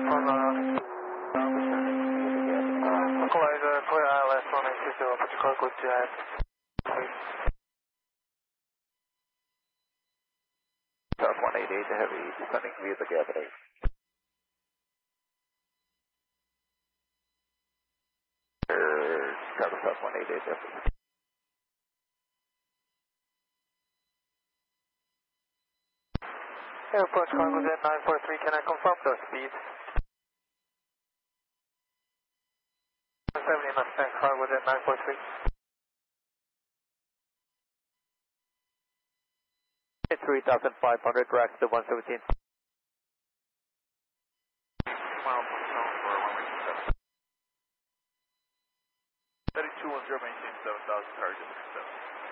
Localizer, clear ILS 1820, put your cargo jet, please. South 188 Heavy, descending via the gravity. Chicago South 188 Heavy. Airport cargo jet 943, can I confirm the speed? 70 Mustang cargo jet 943. 3,500 racks to 117.